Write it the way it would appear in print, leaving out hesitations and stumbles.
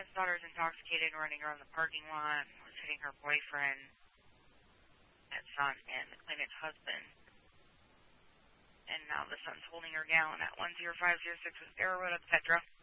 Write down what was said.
His daughter's intoxicated, running around the parking lot, was hitting her boyfriend, that son, and the claimant's husband. And now the son's holding her down at 10506 with Arrowwood, etc.